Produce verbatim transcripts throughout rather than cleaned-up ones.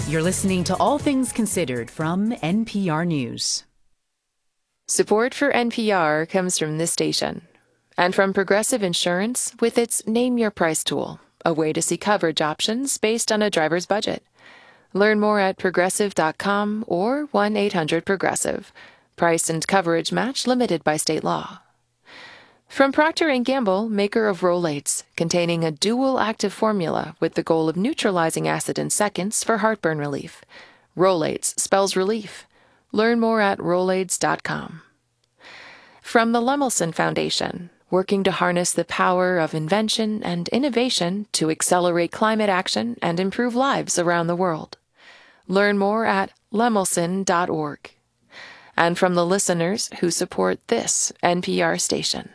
You're listening to All Things Considered from N P R News. Support for N P R comes from this station and from Progressive Insurance with its Name Your Price tool, a way to see coverage options based on a driver's budget. Learn more at progressive dot com or one eight hundred progressive. Price and coverage match limited by state law. From Procter and Gamble, maker of Rolaids, containing a dual active formula with the goal of neutralizing acid in seconds for heartburn relief. Rolaids spells relief. Learn more at rolaids dot com. From the Lemelson Foundation, working to harness the power of invention and innovation to accelerate climate action and improve lives around the world. Learn more at lemelson dot org. And from the listeners who support this N P R station.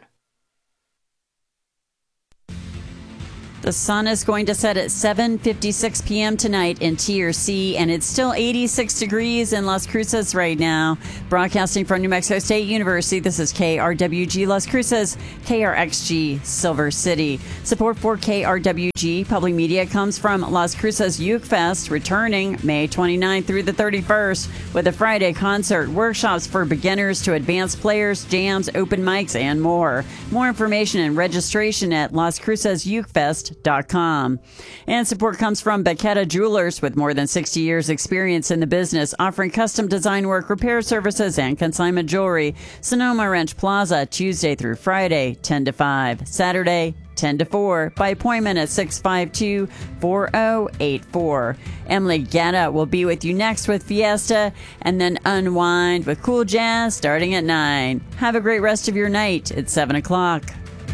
The sun is going to set at seven fifty-six p.m. tonight in T R C, and it's still eighty-six degrees in Las Cruces right now. Broadcasting from New Mexico State University, this is K R W G Las Cruces, K R X G Silver City. Support for K R W G Public Media comes from Las Cruces Uke Fest, returning May twenty-ninth through the thirty-first, with a Friday concert, workshops for beginners to advanced players, jams, open mics, and more. More information and registration at las cruces uke fest dot com. And support comes from Becketta Jewelers, with more than sixty years experience in the business, offering custom design work, repair services, and consignment jewelry. Sonoma Ranch Plaza, Tuesday through Friday, ten to five. Saturday, ten to four, by appointment at six five two, four zero eight four. Emily Gatta will be with you next with Fiesta, and then Unwind with cool jazz starting at nine. Have a great rest of your night at seven o'clock.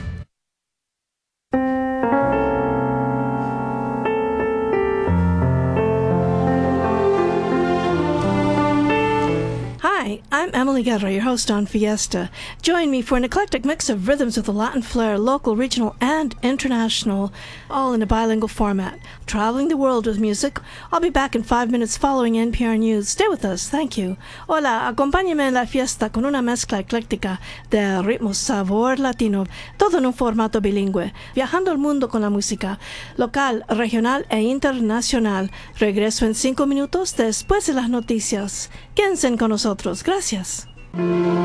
Hi, I'm Emily Guerra, your host on Fiesta. Join me for an eclectic mix of rhythms with a Latin flair, local, regional, and international, all in a bilingual format. Traveling the world with music. I'll be back in five minutes following N P R News. Stay with us. Thank you. Hola, acompáñame en la fiesta con una mezcla ecléctica de ritmo sabor latino, todo en un formato bilingüe, viajando el mundo con la música, local, regional e internacional. Regreso en cinco minutos después de las noticias. Quédense con nosotros. Gracias.